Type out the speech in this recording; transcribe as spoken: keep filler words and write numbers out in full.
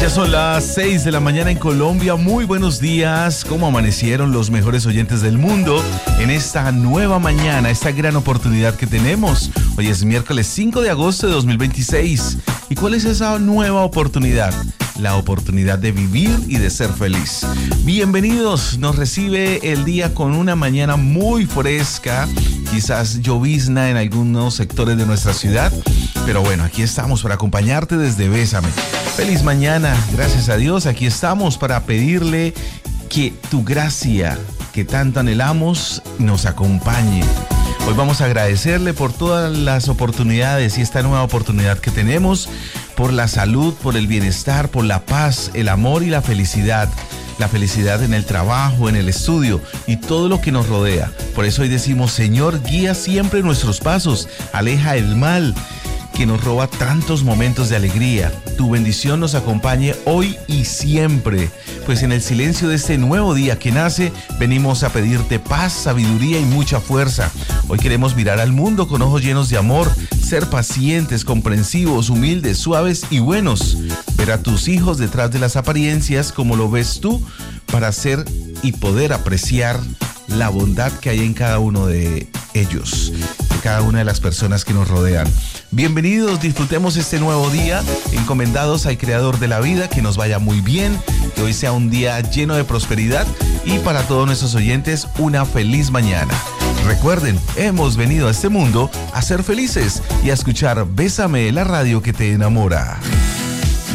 Ya son las seis de la mañana en Colombia. Muy buenos días. ¿Cómo amanecieron los mejores oyentes del mundo en esta nueva mañana, esta gran oportunidad que tenemos? Hoy es miércoles cinco de agosto de dos mil veintiséis. ¿Y cuál es esa nueva oportunidad? La oportunidad de vivir y de ser feliz. Bienvenidos. Nos recibe el día con una mañana muy fresca, quizás llovizna en algunos sectores de nuestra ciudad, pero bueno, aquí estamos para acompañarte desde Bésame. Feliz mañana, gracias a Dios, aquí estamos para pedirle que tu gracia, que tanto anhelamos, nos acompañe. Hoy vamos a agradecerle por todas las oportunidades y esta nueva oportunidad que tenemos, por la salud, por el bienestar, por la paz, el amor y la felicidad. La felicidad en el trabajo, en el estudio y todo lo que nos rodea. Por eso hoy decimos, Señor, guía siempre nuestros pasos, aleja el mal que nos roba tantos momentos de alegría. Tu bendición nos acompañe hoy y siempre, pues en el silencio de este nuevo día que nace, venimos a pedirte paz, sabiduría y mucha fuerza. Hoy queremos mirar al mundo con ojos llenos de amor, ser pacientes, comprensivos, humildes, suaves y buenos. Ver a tus hijos detrás de las apariencias como lo ves tú, para ser y poder apreciar la bondad que hay en cada uno de ellos, de cada una de las personas que nos rodean. Bienvenidos, disfrutemos este nuevo día, encomendados al Creador de la vida, que nos vaya muy bien, que hoy sea un día lleno de prosperidad y para todos nuestros oyentes una feliz mañana. Recuerden, hemos venido a este mundo a ser felices y a escuchar Bésame, la radio que te enamora.